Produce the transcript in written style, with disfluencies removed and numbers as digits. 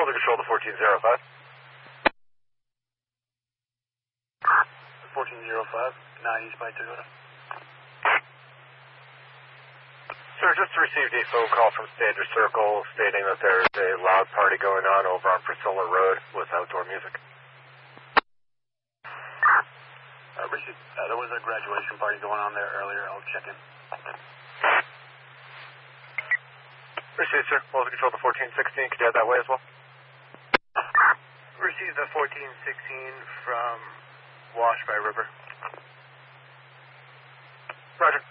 Hold the control to 1405. 1405, 9 East by Toyota. Sir, just received a phone call from Standard Circle stating that there's a loud party going on over on Priscilla Road with outdoor music. Received. There was a graduation party going on there earlier. I'll check in. Received, sir. Hold the control to 1416. Could you head that way as well? Received the 1416 from Wash by River. Roger.